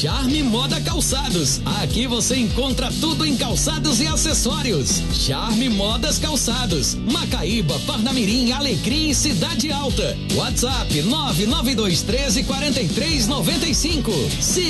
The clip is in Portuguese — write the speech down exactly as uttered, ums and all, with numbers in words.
Charme Moda Calçados. Aqui você encontra tudo em calçados e acessórios. Charme Modas Calçados. Macaíba, Parnamirim, Alecrim e Cidade Alta. WhatsApp nove nove dois um três, quatro três nove cinco.